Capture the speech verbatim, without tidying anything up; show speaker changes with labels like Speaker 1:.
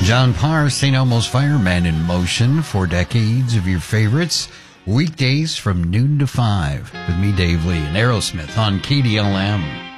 Speaker 1: John Parr, Saint Elmo's Fireman in motion for decades of your favorites. Weekdays from noon to five with me, Dave Lee, and Aerosmith on K D L M.